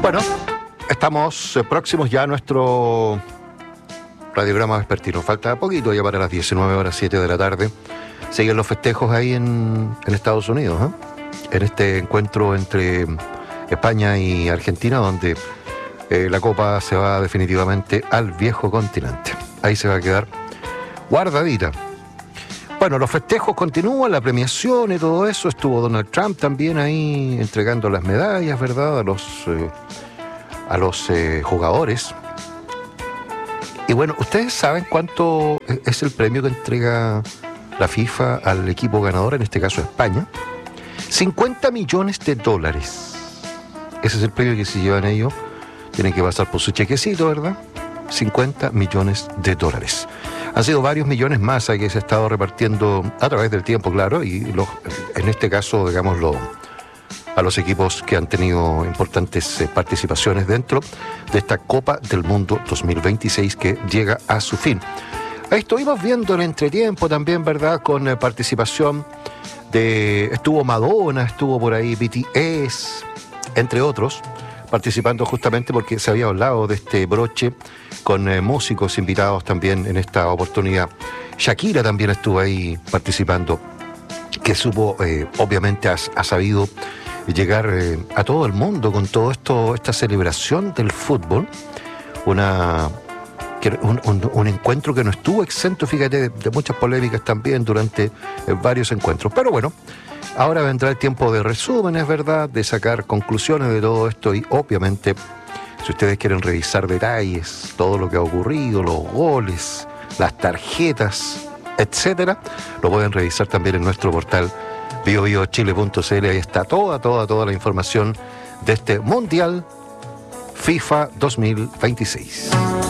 Bueno, estamos próximos ya a nuestro radiograma vespertino. Falta poquito ya para las 19 horas 7 de la tarde. Siguen los festejos ahí en Estados Unidos, en este encuentro entre España y Argentina, donde la Copa se va definitivamente al viejo continente. Ahí se va a quedar guardadita. Bueno, los festejos continúan, la premiación y todo eso. Estuvo Donald Trump también ahí entregando las medallas, ¿verdad?, a los jugadores. Y bueno, ¿ustedes saben cuánto es el premio que entrega la FIFA al equipo ganador, en este caso España? $50 millones. Ese es el premio que se llevan ellos. Tienen que pasar por su chequecito, ¿verdad? $50 millones. Han sido varios millones más que se ha estado repartiendo a través del tiempo, claro, y en este caso, digámoslo, a los equipos que han tenido importantes participaciones dentro de esta Copa del Mundo 2026 que llega a su fin. Ahí estuvimos viendo el entretiempo también, ¿verdad?, con participación estuvo Madonna, estuvo por ahí BTS, entre otros, participando justamente porque se había hablado de este broche con músicos invitados también en esta oportunidad. Shakira también estuvo ahí participando, que supo, obviamente ha sabido llegar a todo el mundo con todo esto, esta celebración del fútbol, un encuentro que no estuvo exento, fíjate, de muchas polémicas también durante varios encuentros. Pero bueno, ahora vendrá el tiempo de resúmenes, ¿verdad?, de sacar conclusiones de todo esto y obviamente, si ustedes quieren revisar detalles, todo lo que ha ocurrido, los goles, las tarjetas, etcétera, lo pueden revisar también en nuestro portal biobiochile.cl. Ahí está toda la información de este Mundial FIFA 2026.